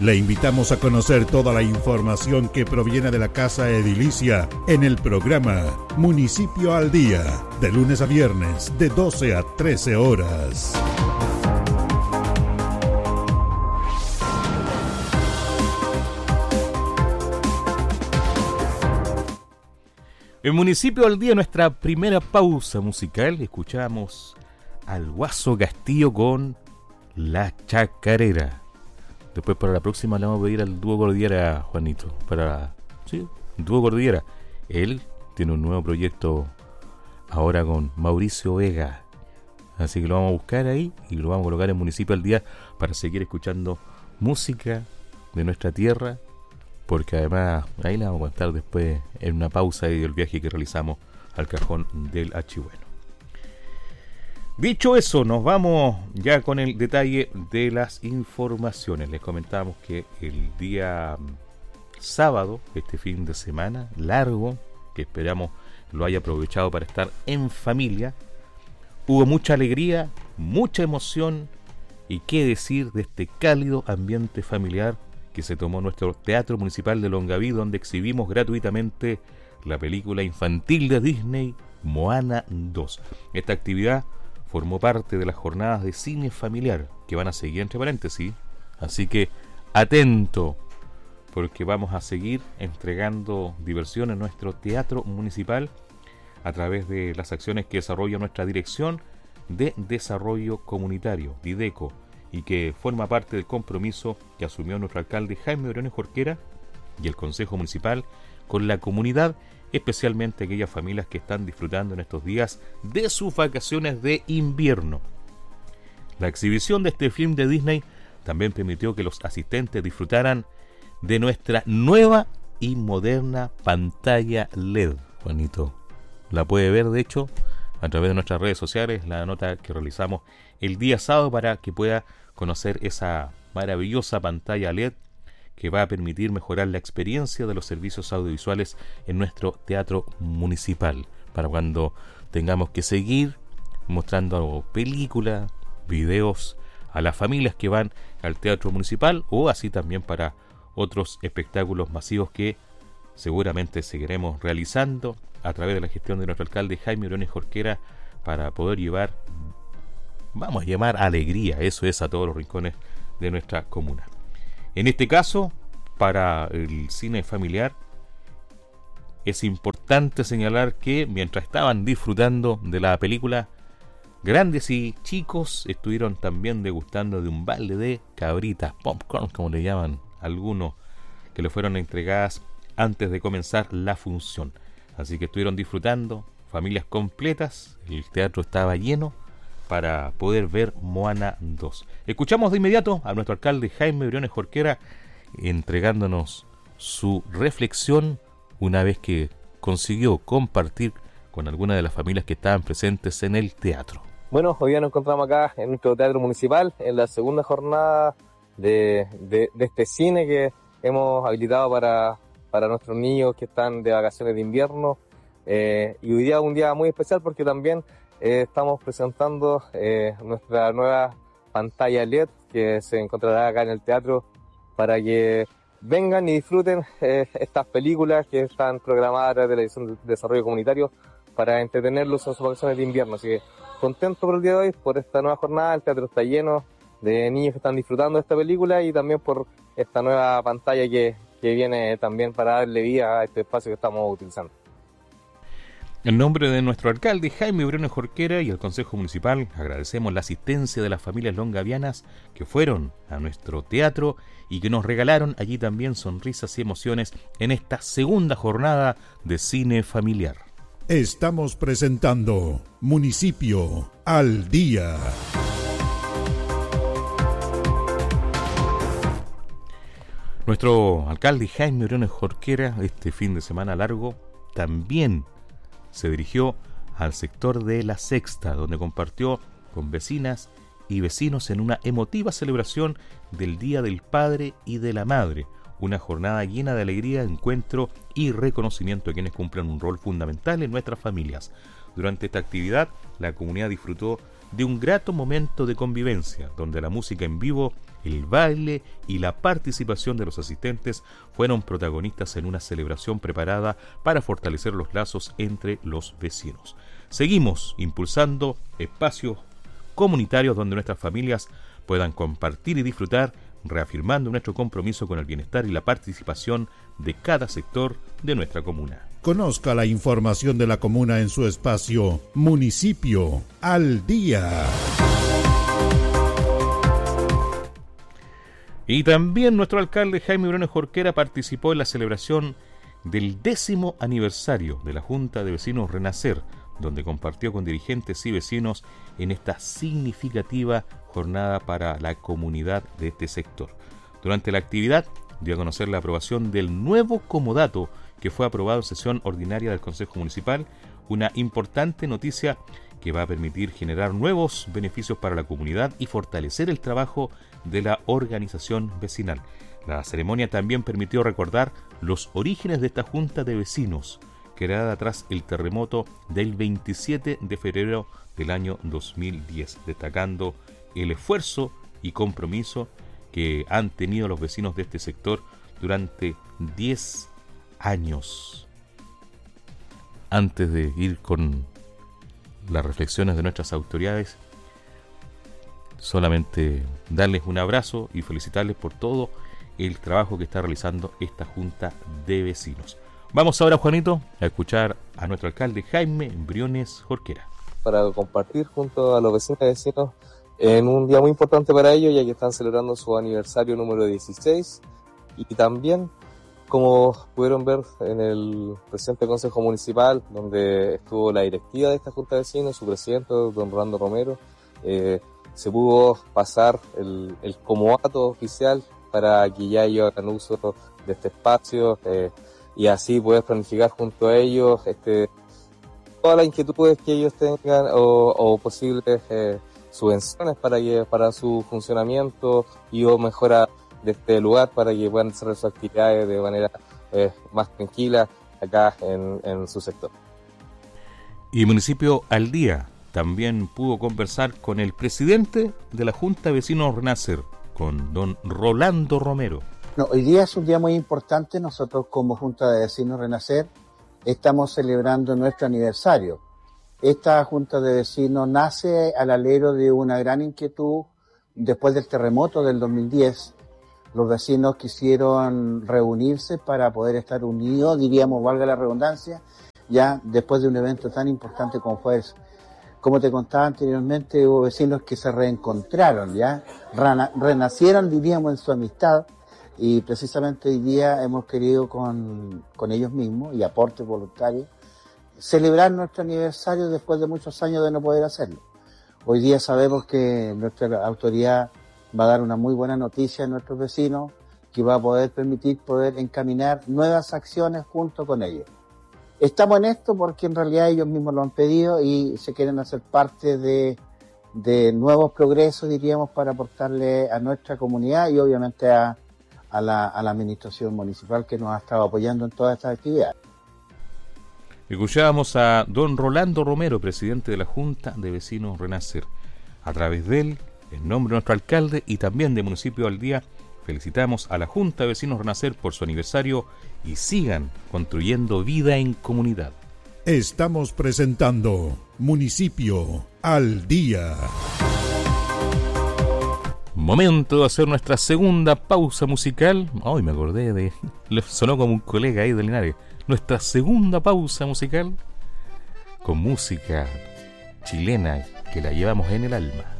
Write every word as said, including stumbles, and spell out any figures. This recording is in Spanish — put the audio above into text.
Le invitamos a conocer toda la información que proviene de la Casa Edilicia en el programa Municipio al Día, de lunes a viernes, de doce a trece horas. El Municipio al Día, nuestra primera pausa musical, escuchamos al Guaso Castillo con La Chacarera. Después para la próxima le vamos a pedir al Dúo Cordillera, Juanito, para, sí, Dúo Cordillera. Él tiene un nuevo proyecto ahora con Mauricio Vega, así que lo vamos a buscar ahí y lo vamos a colocar en Municipio al Día para seguir escuchando música de nuestra tierra, porque además ahí la vamos a contar después en una pausa del viaje que realizamos al Cajón del Achigüeno. Dicho eso, nos vamos ya con el detalle de las informaciones. Les comentábamos que el día sábado, este fin de semana largo, que esperamos lo haya aprovechado para estar en familia, hubo mucha alegría, mucha emoción y qué decir de este cálido ambiente familiar que se tomó nuestro Teatro Municipal de Longaví, donde exhibimos gratuitamente la película infantil de Disney, Moana dos. Esta actividad formó parte de las jornadas de cine familiar, que van a seguir entre paréntesis, así que atento, porque vamos a seguir entregando diversión en nuestro Teatro Municipal a través de las acciones que desarrolla nuestra Dirección de Desarrollo Comunitario, DIDECO, y que forma parte del compromiso que asumió nuestro alcalde Jaime Briones Jorquera y el Consejo Municipal con la comunidad, especialmente aquellas familias que están disfrutando en estos días de sus vacaciones de invierno. La exhibición de este film de Disney también permitió que los asistentes disfrutaran de nuestra nueva y moderna pantalla L E D, Juanito. La puede ver, de hecho, a través de nuestras redes sociales, la nota que realizamos el día sábado para que pueda conocer esa maravillosa pantalla L E D que va a permitir mejorar la experiencia de los servicios audiovisuales en nuestro teatro municipal, para cuando tengamos que seguir mostrando películas, videos a las familias que van al teatro municipal, o así también para otros espectáculos masivos que seguramente seguiremos realizando a través de la gestión de nuestro alcalde Jaime Briones Jorquera, para poder llevar, vamos a llamar alegría, eso es, a todos los rincones de nuestra comuna. En este caso, para el cine familiar, es importante señalar que mientras estaban disfrutando de la película, grandes y chicos estuvieron también degustando de un balde de cabritas, popcorn, como le llaman algunos, que le fueron entregadas antes de comenzar la función. Así que estuvieron disfrutando, familias completas, el teatro estaba lleno para poder ver Moana dos. Escuchamos de inmediato a nuestro alcalde Jaime Briones Jorquera entregándonos su reflexión una vez que consiguió compartir con algunas de las familias que estaban presentes en el teatro. Bueno, hoy día nos encontramos acá en nuestro teatro municipal en la segunda jornada de, de, de este cine que hemos habilitado para, para nuestros niños que están de vacaciones de invierno. Eh, y hoy día es un día muy especial porque también eh, estamos presentando eh, nuestra nueva pantalla L E D que se encontrará acá en el teatro para que vengan y disfruten eh, estas películas que están programadas a través de la Dirección de Desarrollo Comunitario para entretenerlos en sus vacaciones de invierno. Así que contento por el día de hoy, por esta nueva jornada. El teatro está lleno de niños que están disfrutando de esta película y también por esta nueva pantalla que, que viene también para darle vida a este espacio que estamos utilizando. En nombre de nuestro alcalde Jaime Briones Jorquera y el Consejo Municipal, agradecemos la asistencia de las familias longavianas que fueron a nuestro teatro y que nos regalaron allí también sonrisas y emociones en esta segunda jornada de cine familiar. Estamos presentando Municipio al Día. Nuestro alcalde Jaime Briones Jorquera, este fin de semana largo, también se dirigió al sector de La Sexta, donde compartió con vecinas y vecinos en una emotiva celebración del Día del Padre y de la Madre, una jornada llena de alegría, encuentro y reconocimiento a quienes cumplen un rol fundamental en nuestras familias. Durante esta actividad, la comunidad disfrutó de un grato momento de convivencia, donde la música en vivo el baile y la participación de los asistentes fueron protagonistas en una celebración preparada para fortalecer los lazos entre los vecinos. Seguimos impulsando espacios comunitarios donde nuestras familias puedan compartir y disfrutar, reafirmando nuestro compromiso con el bienestar y la participación de cada sector de nuestra comuna. Conozca la información de la comuna en su espacio Municipio al Día. Y también nuestro alcalde Jaime Briones Jorquera participó en la celebración del décimo aniversario de la Junta de Vecinos Renacer, donde compartió con dirigentes y vecinos en esta significativa jornada para la comunidad de este sector. Durante la actividad dio a conocer la aprobación del nuevo comodato que fue aprobado en sesión ordinaria del Consejo Municipal, una importante noticia que va a permitir generar nuevos beneficios para la comunidad y fortalecer el trabajo de la organización vecinal. La ceremonia también permitió recordar los orígenes de esta Junta de Vecinos, creada tras el terremoto del veintisiete de febrero del año dos mil diez, destacando el esfuerzo y compromiso que han tenido los vecinos de este sector durante diez años. Antes de ir con las reflexiones de nuestras autoridades, solamente darles un abrazo y felicitarles por todo el trabajo que está realizando esta Junta de Vecinos. Vamos ahora, Juanito, a escuchar a nuestro alcalde Jaime Briones Jorquera. Para compartir junto a los vecinos y vecinos en un día muy importante para ellos, ya que están celebrando su aniversario número dieciséis, y también, como pudieron ver en el presente Consejo Municipal, donde estuvo la directiva de esta Junta de Vecinos, su presidente, don Rolando Romero, eh, se pudo pasar el, el comodato oficial para que ya ellos hagan uso de este espacio, eh, y así poder planificar junto a ellos este, todas las inquietudes que ellos tengan o, o posibles eh, subvenciones para que para su funcionamiento y o mejora de este lugar para que puedan desarrollar sus actividades de manera eh, más tranquila acá en, en su sector. Y Municipio al Día también pudo conversar con el presidente de la Junta de Vecinos Renacer, con don Rolando Romero. No, hoy día es un día muy importante. Nosotros como Junta de Vecinos Renacer estamos celebrando nuestro aniversario. Esta Junta de Vecinos nace al alero de una gran inquietud después del terremoto del dos mil diez. Los vecinos quisieron reunirse para poder estar unidos, diríamos, valga la redundancia, ya después de un evento tan importante como fue eso. Como te contaba anteriormente, hubo vecinos que se reencontraron, ya Rana, renacieron, diríamos, en su amistad, y precisamente hoy día hemos querido con, con ellos mismos y aportes voluntarios celebrar nuestro aniversario después de muchos años de no poder hacerlo. Hoy día sabemos que nuestra autoridad va a dar una muy buena noticia a nuestros vecinos, que va a poder permitir poder encaminar nuevas acciones junto con ellos. Estamos en esto porque en realidad ellos mismos lo han pedido y se quieren hacer parte de, de nuevos progresos, diríamos, para aportarle a nuestra comunidad y obviamente a, a, la, a la administración municipal que nos ha estado apoyando en todas estas actividades. Escuchábamos a don Rolando Romero, presidente de la Junta de Vecinos Renacer. A través de él, en nombre de nuestro alcalde y también de Municipio al Día, felicitamos a la Junta de Vecinos Renacer por su aniversario y sigan construyendo vida en comunidad. Estamos presentando Municipio al Día. Momento de hacer nuestra segunda pausa musical. Ay, me acordé de... Le sonó como un colega ahí de Linares. Nuestra segunda pausa musical con música chilena que la llevamos en el alma.